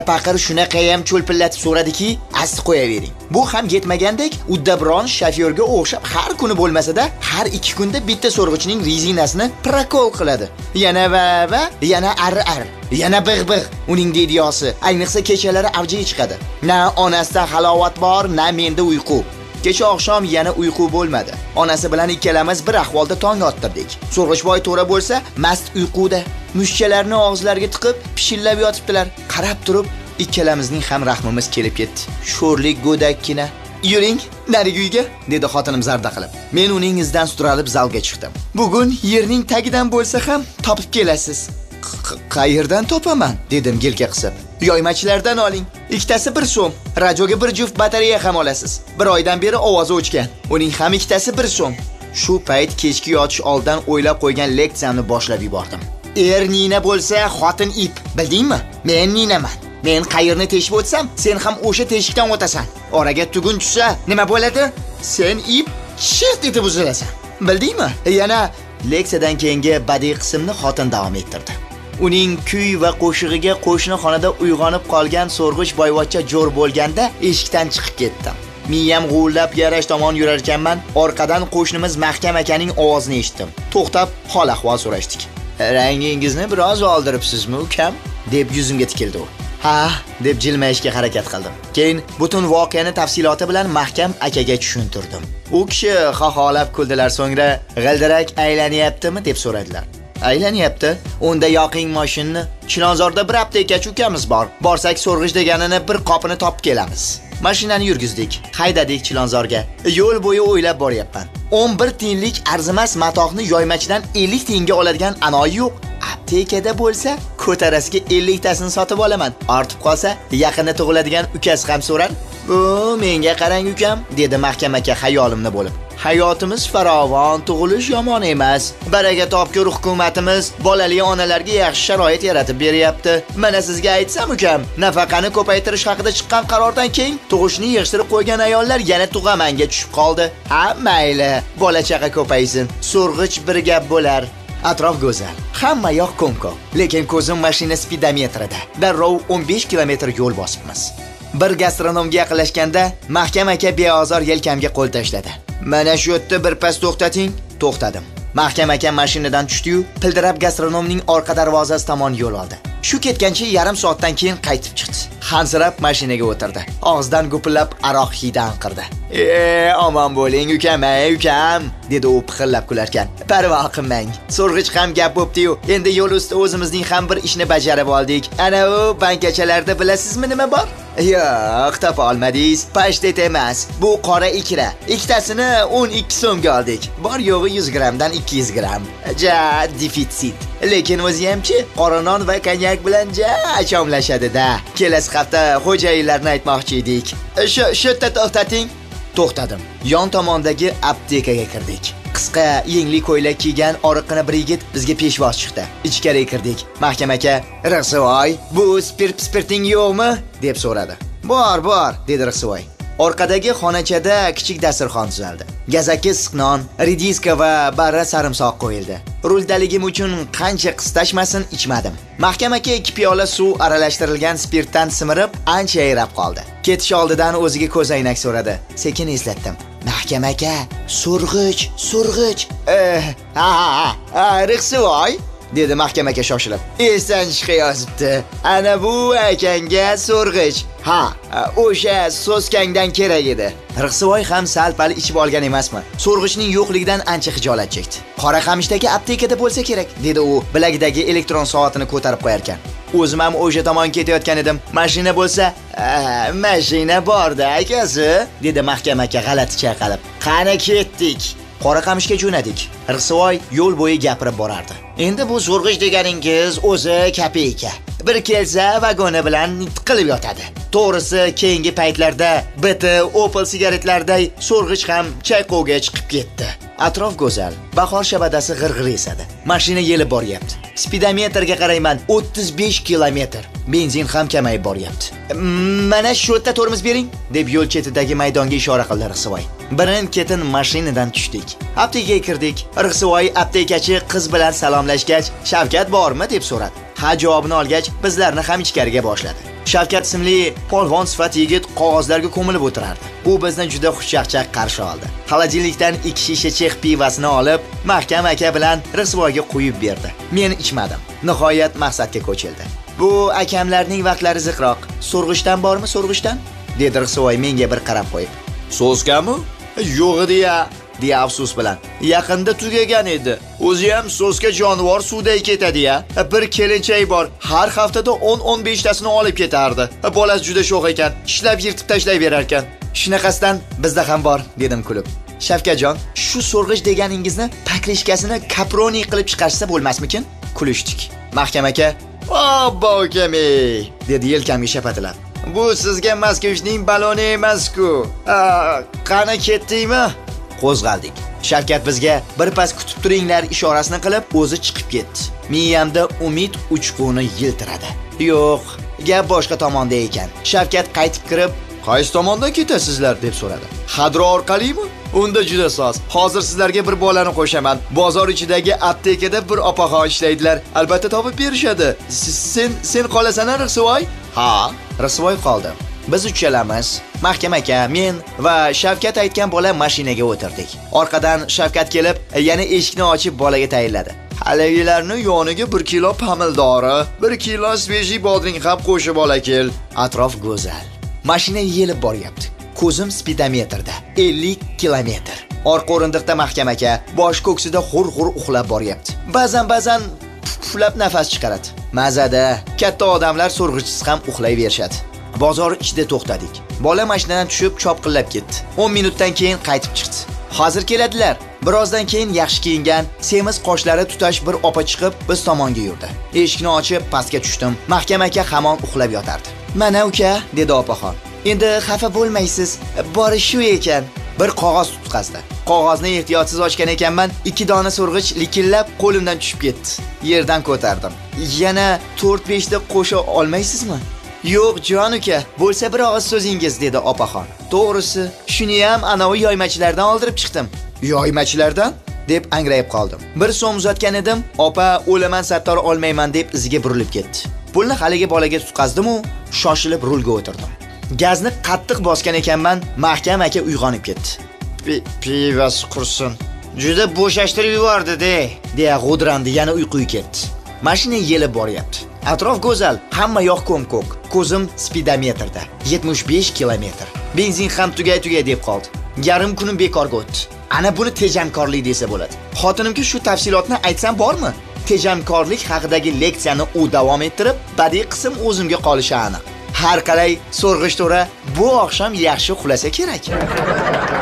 Paqir shunaqa ham cho'lpillatib so'radiki, asti qo'yavering. Bu ham yetmagandek, uddabiron shofyorga o'xshab har kuni bo'lmasa-da, har 2 kunda bitta so'rg'ichning rezinasini prokol qiladi. Yana va yana ar. Yana big'. Uning dediyosi, ayniqsa kechalari avjiga chiqadi. Na onasida halovat bor, na menda uyqu. Kecha oqshom yana uyqu bo'lmadi. Onasi bilan ikkalamiz bir ahvolda tong ottirdik. So'rg'ichboy to'ra bo'lsa, mast uyquda. Mushchalarni og'izlariga tiqib, pishillab yotibdilar. Qarab turib, ikkalamizning ham rahmimiz kelib ketdi. Sho'rlik go'dakkina. "Yuring, narigi uyga", dedi xotinim zarda qilib. Men uning izidan sudralib zalga chiqdim. "Bugun yerning tagidan bo'lsa ham topib kelasiz." "Qayerdan topaman?" dedim yelka qisib. "Yoymachilardan oling. Ikkitasi 1 so'm. Radioga bir juft batareya ham olasiz. Bir oydan beri ovozi o'chgan. Uning ham ikkitasi 1 so'm." Shu payt kechki yotish oldidan o'ylab qo'ygan leksiyamni boshlab yubordim. "Er nina bo'lsa, xotin ip, bildingmi? Men ninaman. Men qayerni teshib o'tsam, sen ham o'sha teshikdan o'tasan. Oraga tugun tushsa, nima bo'ladi? Sen ip shirt etib uzilasan. Bildingmi?" Yana leksiyadan keyingi badiiy qismni xotin davom ettirdi. Uning kuy va qo'shig'iga qo'shni xonada uyg'onib qolgan so'rg'ich boyvachcha jo'r bo'lganda eshikdan chiqib ketdim. Miyam g'ullab garash tomon yurar ekanman, orqadan qo'shnimiz Mahkam akaning ovozini eshitdim. To'xtab, hol ahvol so'rashdik. "Rangingizni biroz oldiribsizmi, ukam?" deb yuzimga tikildi u. "Ha", deb jilmayishga harakat qildim. Keyin butun voqeani tafsiloti bilan Mahkam akaga tushuntirdim. U kishi xoxolab kuldilar, so'ngra "G'ildirak aylanyaptimi?" deb so'radilar. "Aylanyapti. Unda yoqing mashinani. Chilonzorda bir aptekachi ukamiz bor. Borsak so'rg'ich deganini bir qopini topib kelamiz." Mashinani yurgizdik. Haydadik Chilonzorga. Yo'l bo'yi o'ylab boryapman. 11 tiyinlik arzimas matohni yoymachidan 50 tiyinga oladigan anoyi yo'q. Aptekada bo'lsa, ko'tarasiga 50 tasini sotib olaman. Ortib qolsa, yaqinda tug'iladigan ukasi ham so'rar. "Bu menga qarang ukam", dedi Mahkam aka xayolimni bo'lib. "Hayotimiz farovon, tug'ilish yomon emas. Baraka topkur hukumatimiz bolali onalarga yaxshi sharoit yaratib beryapti. Mana sizga aytsam ukam, nafaqani ko'paytirish haqida chiqqan qarordan keyin tug'ishni yig'ishtirib qo'ygan ayollar yana tug'amanga tushib qoldi. Ha, mayli, bola chaqa ko'paysin. So'rg'ich bir gap bo'lar." Atrof go'zal, hamma yoq ko'mko, lekin ko'zim mashina spidometrida. Darrov 15 kilometr yo'l bosibmiz. Bir gastronomga yaqinlashganda Mahkam aka beozor yelkamga qo'l tashladi. "Mana shu yerda bir pas to'xtating." To'xtadim. Mahkam aka mashinadan tushdi-yu, pildirab gastronomning orqa darvozasi tomon yo'l oldi. Shu ketgancha yarim soatdan keyin qaytib chiqdi. Hansirab mashinaga o'tirdi. Og'zidan gupillab aroq hidi anqirdi. Omon bo'ling ukam, ukam", dedi u pixillab kularkan. "Parvo qilmang. So'rg'ich ham gap bo'pti-yu. Endi yo'l ustida o'zimizning ham bir ishni bajarib oldik. Ana u bankachalarda bilasizmi nima bor?" "Yo'q, topa olmadingiz. Pashtet emas. Bu qora ikra. Ikkitasini 12 so'mga oldik. Bor yo'g'i 100 gramdan 200 gram. Ja, defitsit. Lekin o'zi hamchi qora non va konyak bilan ja achomlashadi-da. Kelasi hafta xo'jayinlarni aytmoqchi edik. Shu yerda to'xtating." To'xtadim. Yon tomondagi aptekaga kirdik. Qisqa, yengli ko'ylak kiygan oriqqina bir yigit bizga peshvoz chiqdi. Ichkariga kirdik. Mahkam aka, "Rixsivoy, bu spirting yo'qmi?" deb so'radi. Bor", dedi Rixsivoy. Orqadagi xonachada kichik dasturxon tuzaldi. Gazaki issiq non, rediska va barra sarimsoq qo'yildi. Ruldaligim uchun qancha qistashmasin ichmadim. Mahkam aka 2 piyola suv aralashtirilgan spirtdan simirib, ancha yayrab qoldi. Ketish oldidan o'ziga ko'zoynak so'radi. Sekin eslatdim. "Mahkam aka, so'rg'ich." "Rixsivoy", dedi Mahkam aka shoshilib. "Esdan chiqayozibdi. Ana bu akanga so'rg'ich. Ha, o'sha so'skangdan kerak edi." Rixsivoy ham sal-pal ichib olgan emasmi? So'rg'ichning yo'qligidan ancha xijolat chekdi. "Qora Qamishda aptekada bo'lsa kerak", dedi u bilagidagi elektron soatini ko'tarib qo'yar ekan. O'zim ham o'sha tomon ketayotgan edim. "Mashina bo'lsa, mashina bor-da, akasi", dedi Mahkam aka g'alati chayqalib. "Qani ketdik." Qora Qamishga jo'nadik. Rixsivoy yo'l bo'yi gapirib borardi. "Endi bu so'rg'ich deganingiz o'zi kapeyka. Bir kelsa vagoni bilan tiqilib yotadi. To'g'risi, keyingi paytlarda BT, Opel sigaretlarday so'rg'ich ham chayqovga chiqib ketdi." Atrof go'zal, bahor shabadasi g'irg'ir esadi. Mashina yelib boryapti. Spidometrga qarayman, 35 kilometr. Benzin ham kamayib boryapti. "Mana shu yerda tormoz bering", deb yo'l chetidagi maydonga ishora qildi Rixsivoy. Birin-ketin mashinadan tushdik. Aptekaga kirdik. Rixsivoy aptekachi qiz bilan salomlashgach, "Shavkat bormi?" deb so'radi. Ha javobini olgach, bizlarni ham ichkariga boshladi. Shavkat ismli polvon sifat yigit qog'ozlarga ko'milib o'tirardi. U bizni juda xushchaqchaq qarshi oldi. Xolodilnikdan 2 shisha chex pivasini olib, Mahkam aka bilan Risvoyga qo'yib berdi. Men ichmadim. Nihoyat maqsadga ko'childi. Bu akamlarning vaqtlari ziqroq. So'rg'ishdan bormi, so'rg'ishdan? Dedi Risvoy menga bir qarab qo'yib. So'zgami? Yo'q edi-ya, deya afsus bilan. Yaqinda tugagan edi. O'zi ham so'zga jonivor suvday ketadi-ya. Bir kelinchak bor, har haftada 10-15 tasini olib ketardi. Bolasi juda sho'x ekan, ishlab yirtib tashlayverar ekan. Shunaqasidan bizda ham bor, dedim kulib. Shavkatjon, shu so'rg'ish deganingizni taklishkasini kaproni qilib chiqarsa bo'lmasmikin? Kulishdik. Mahkam aka, "Obbo ukam-ey", dedi yelkamga shapatilab. "Bu sizga Moskvishning baloni emas-ku. Qani ketdingmi?" Qo'zg'aldik. Shavkat bizga "Birpas kutib turinglar" ishorasini qilib, o'zi chiqib ketdi. Miyamda umid uchquni yiltiradi. Yo'q, gap boshqa tomonda ekan. Shavkat qaytib kirib, "Qaysi tomondan ketasizlar?" deb so'radi. "Hadro orqalimi?" Unda juda soz. Hozir sizlarga bir bolani qo'shaman. Bozor ichidagi aptekada bir opaxon ishlaydilar. Albatta topib berishadi. Sen qolasan, Risvoy? Ha, Risvoy qoldi. Biz uchalamiz, Mahkam aka, men va Shavkat aytgan bola mashinaga o'tirdik. Orqadan Shavkat kelib, yana eshikni ochib bolaga tayinladi. "Haligilarni yoniga 1 kilo pamildori, 1 kilo svejiy bodring ham qo'shib ola kel." Atrof go'zal. Mashina yelib boryapti. Ko'zim spidometrda 50 kilometr. Orqa o'rindiqda Mahkam aka bosh ko'ksida xur-xur uxlab boryapti. Ba'zan puflab nafas chiqaradi. Mazada katta odamlar so'rg'ichsiz ham uxlayverishadi. Bozor ichida to'xtadik. Bola mashinadan tushib chopqillab ketdi. 10 minutdan keyin qaytib chiqdi. Hozir keladilar. Birozdan keyin yaxshi kiyingan, semiz qoshlari tutash bir opa chiqib biz tomonga yurdi. Eshikni ochib pastga tushdim. Mahkam aka hamon uxlab yotardi. "Mana uka", dedi opaxon. "Endi xafa bo'lmaysiz. Bori shu ekan." Bir qog'oz tutqazdi. Qog'ozni ehtiyotsiz ochgan ekanman, 2 dona so'rg'ich likillab qo'limdan tushib ketdi. Yerdan ko'tardim. "Yana 4-5 ta qo'sha olmaysizmi?" "Yo'q, jon uka, bo'lsa bir og'iz so'zingiz", dedi opaxon. "To'g'risi, shuni ham anavi yoymachilardan oldirib chiqdim." "Yoymachilardan?" deb angrayib qoldim. 1 so'm uzatgan edim, opa "O'laman sattor olmayman" deb iziga burilib ketdi. Pulni haligi bolaga tutqazdim-u, shoshilib rulga o'tirdim. Gazni qattiq bosgan ekanman, Mahkam aka uyg'onib ketdi. "Pivas qursin. Juda bo'shashtirib yubordi-de", deya g'o'drandi, yana uyquga ketdi. Mashina yelib boryapti. Atrof go'zal, hamma yoq ko'm-ko'k. Ko'zim spidometrda 75 kilometr. Benzin ham tugay deb qoldi. Yarim kunim bekorga o'tdi. Ana buni tejamkorlik desa bo'ladi. Xotinimga shu tafsilotni aytsam bormi? Tejamkorlik haqidagi leksiyani u davom ettirib, badiiy qism o'zimga qolishi aniq. Har qalay so'rg'ish to'ra bu oqshom yaxshi uxlasa kerak.